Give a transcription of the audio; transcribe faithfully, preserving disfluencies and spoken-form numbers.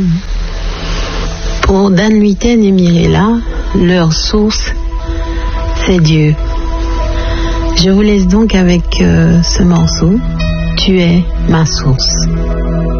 Pour Dan Luyten et Mirella, leur source, c'est Dieu. Je vous laisse donc avec euh, ce morceau, Tu es ma source.